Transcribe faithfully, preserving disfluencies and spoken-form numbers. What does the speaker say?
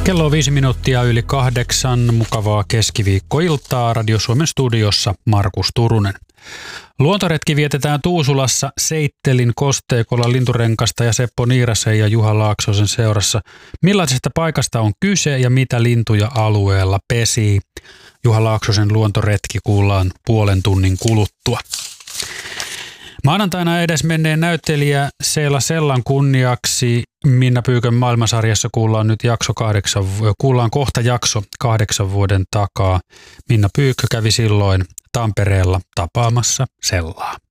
Kello on viisi minuuttia yli kahdeksan. Mukavaa keskiviikkoiltaa. Radio Suomen studiossa Markus Turunen. Luontoretki vietetään Tuusulassa Seittelin kosteikolla Linturenkasta ja Seppo Niirasen ja Juha Laaksosen seurassa. Millaisesta paikasta on kyse ja mitä lintuja alueella pesii? Juha Laaksosen luontoretki kuullaan puolen tunnin kuluttua. Maanantaina edesmenneen näyttelijä Seela Sellan kunniaksi Minna Pyykön maailmansarjassa kuullaan nyt jakso kahdeksan, kuullaan kohta jakso kahdeksan vuoden takaa. Minna Pyykkö kävi silloin Tampereella tapaamassa Sellaa.